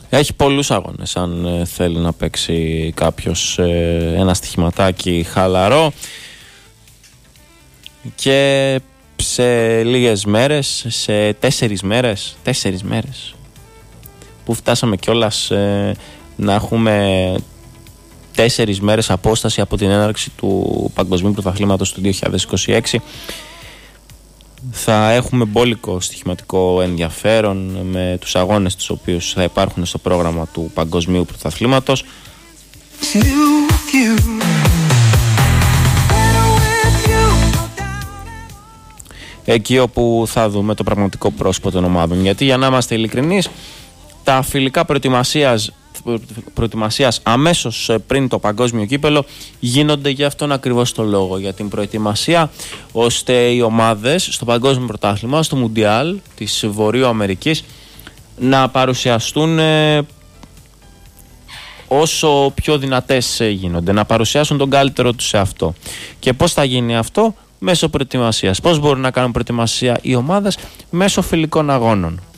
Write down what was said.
Έχει πολλούς αγώνες αν θέλει να παίξει κάποιος ένα στοιχηματάκι χαλαρό, και σε λίγες μέρες, σε 4 μέρες που φτάσαμε κιόλας να έχουμε 4 μέρες απόσταση από την έναρξη του Παγκοσμίου Πρωταθλήματος του 2026, θα έχουμε μπόλικο στοιχηματικό ενδιαφέρον με τους αγώνες τους οποίους θα υπάρχουν στο πρόγραμμα του Παγκοσμίου Πρωταθλήματος. Εκεί όπου θα δούμε το πραγματικό πρόσωπο των ομάδων. Γιατί, για να είμαστε ειλικρινείς, τα φιλικά προετοιμασίας αμέσως πριν το παγκόσμιο κύπελο γίνονται για αυτόν ακριβώς το λόγο, για την προετοιμασία, ώστε οι ομάδες στο παγκόσμιο πρωτάθλημα, στο Μουντιάλ της Βορείου Αμερικής, να παρουσιαστούν όσο πιο δυνατές γίνονται, να παρουσιάσουν τον καλύτερο τους σε αυτό. Και πώς θα γίνει αυτό? Μέσω προετοιμασίας. Πώς μπορούν να κάνουν προετοιμασία οι ομάδες? Μέσω φιλικών αγώνων.